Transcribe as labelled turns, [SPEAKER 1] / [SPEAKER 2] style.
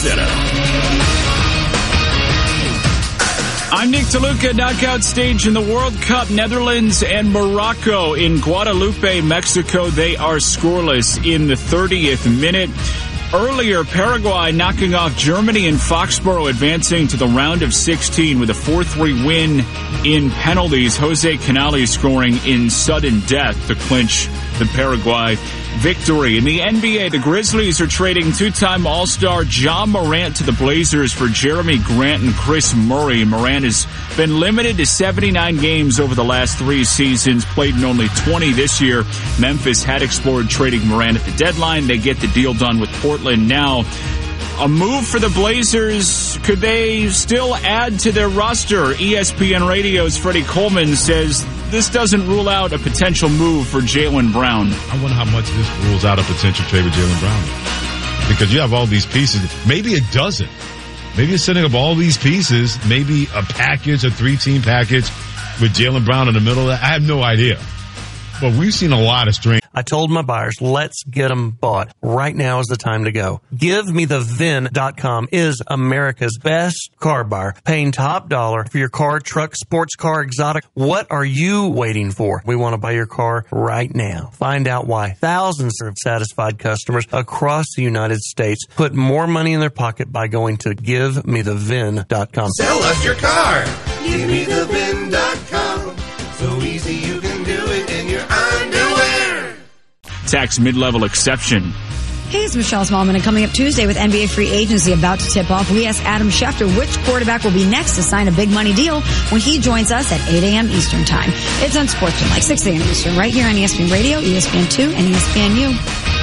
[SPEAKER 1] Center. I'm Nick DeLuca. Knockout stage in the World Cup. Netherlands and Morocco in Guadalupe, Mexico. They are scoreless in the 30th minute. Earlier, Paraguay knocking off Germany in Foxborough, advancing to the round of 16 with a 4-3 win in penalties. Jose Canales scoring in sudden death to clinch the Paraguay victory. In the NBA, the Grizzlies are trading two-time All-Star Ja Morant to the Blazers for Jeremy Grant and Chris Murray. Morant has been limited to 79 games over the last 3 seasons, played in only 20 this year. Memphis had explored trading Morant at the deadline. They get the deal done with Portland now. A move for the Blazers. Could they still add to their roster? ESPN Radio's Freddie Coleman says this doesn't rule out a potential move for Jaylen Brown.
[SPEAKER 2] I wonder how much this rules out a potential trade with Jaylen Brown. Because you have all these pieces. Maybe it doesn't. Maybe it's setting up all these pieces. Maybe a package, a 3-team package with Jaylen Brown in the middle of that. I have no idea. But we've seen a lot of strange.
[SPEAKER 3] I told my buyers, let's get them bought. Right now is the time to go. GiveMeTheVin.com is America's best car buyer, paying top dollar for your car, truck, sports car, exotic. What are you waiting for? We want to buy your car right now. Find out why thousands of satisfied customers across the United States put more money in their pocket by going to GiveMeTheVin.com.
[SPEAKER 4] Sell us your car. GiveMeTheVin.com. So easy you can do it in your underwear.
[SPEAKER 1] Tax mid-level exception.
[SPEAKER 5] Hey, it's Michelle Smallman, and coming up Tuesday with NBA free agency about to tip off, we ask Adam Schefter which quarterback will be next to sign a big money deal when he joins us at 8 a.m. Eastern Time. It's on Sportsman, like 6 a.m. Eastern, right here on ESPN Radio, ESPN2, and ESPNU.